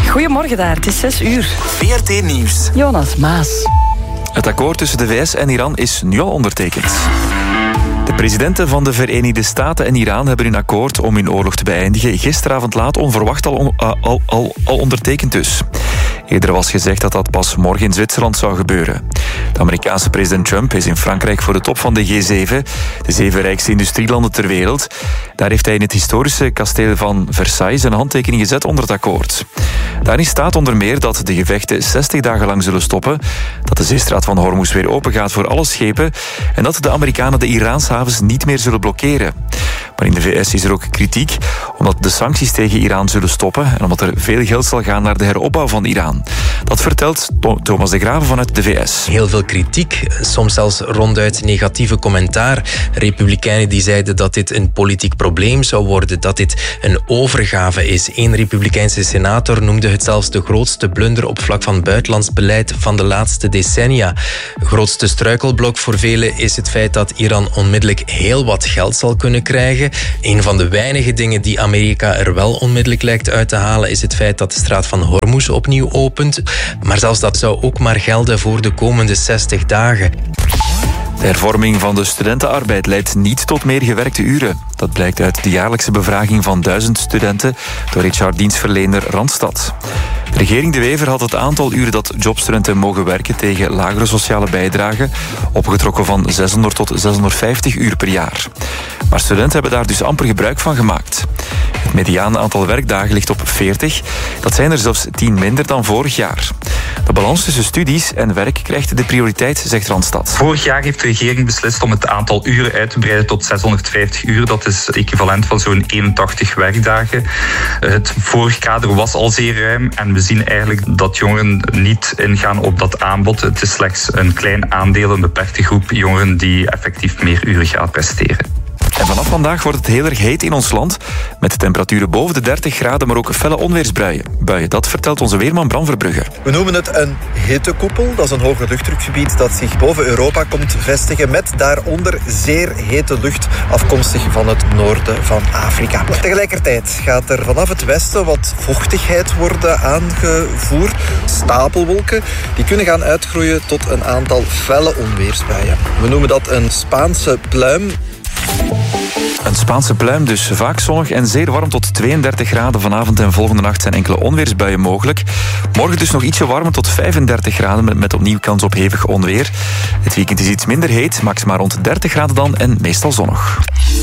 Goedemorgen daar, het is 6 uur. VRT Nieuws. Jonas Maas. Het akkoord tussen de VS en Iran is nu al ondertekend. De presidenten van de Verenigde Staten en Iran hebben hun akkoord om hun oorlog te beëindigen gisteravond laat onverwacht al ondertekend dus. Eerder was gezegd dat dat pas morgen in Zwitserland zou gebeuren. De Amerikaanse president Trump is in Frankrijk voor de top van de G7, de 7 rijkste industrielanden ter wereld. Daar heeft hij in het historische kasteel van Versailles een handtekening gezet onder het akkoord. Daarin staat onder meer dat de gevechten 60 dagen lang zullen stoppen, dat de zeestraat van Hormuz weer open gaat voor alle schepen en dat de Amerikanen de Iraanse havens niet meer zullen blokkeren. Maar in de VS is er ook kritiek, omdat de sancties tegen Iran zullen stoppen en omdat er veel geld zal gaan naar de heropbouw van Iran. Dat vertelt Thomas de Graven vanuit de VS. Heel veel kritiek, soms zelfs ronduit negatieve commentaar. Republikeinen die zeiden dat dit een politiek probleem zou worden, dat dit een overgave is. Eén republikeinse senator noemde het zelfs de grootste blunder op vlak van buitenlands beleid van de laatste decennia. Grootste struikelblok voor velen is het feit dat Iran onmiddellijk heel wat geld zal kunnen krijgen. Een van de weinige dingen die Amerika er wel onmiddellijk lijkt uit te halen is het feit dat de straat van Hormuz opnieuw opent. Maar zelfs dat zou ook maar gelden voor de komende 60 dagen. De hervorming van de studentenarbeid leidt niet tot meer gewerkte uren. Dat blijkt uit de jaarlijkse bevraging van 1000 studenten door HR-dienstverlener Randstad. De regering De Wever had het aantal uren dat jobstudenten mogen werken tegen lagere sociale bijdragen opgetrokken van 600 tot 650 uur per jaar. Maar studenten hebben daar dus amper gebruik van gemaakt. Het mediaan aantal werkdagen ligt op 40. Dat zijn er zelfs 10 minder dan vorig jaar. De balans tussen studies en werk krijgt de prioriteit, zegt Randstad. Vorig jaar heeft de regering beslist om het aantal uren uit te breiden tot 650 uur. Dat is het equivalent van zo'n 81 werkdagen. Het vorige kader was al zeer ruim en we zien eigenlijk dat jongeren niet ingaan op dat aanbod. Het is slechts een klein aandeel, een beperkte groep jongeren die effectief meer uren gaat presteren. En vanaf vandaag wordt het heel erg heet in ons land, met temperaturen boven de 30 graden, maar ook felle onweersbuien. Dat vertelt onze weerman Bram Verbrugge. We noemen het een hittekoepel. Dat is een hoge luchtdrukgebied dat zich boven Europa komt vestigen, met daaronder zeer hete lucht afkomstig van het noorden van Afrika. Tegelijkertijd gaat er vanaf het westen wat vochtigheid worden aangevoerd. Stapelwolken die kunnen gaan uitgroeien tot een aantal felle onweersbuien. We noemen dat een Spaanse pluim. Een Spaanse pluim dus. Vaak zonnig en zeer warm tot 32 graden. Vanavond en volgende nacht zijn enkele onweersbuien mogelijk. Morgen dus nog ietsje warmer tot 35 graden met opnieuw kans op hevig onweer. Het weekend is iets minder heet, maximaal rond 30 graden dan en meestal zonnig.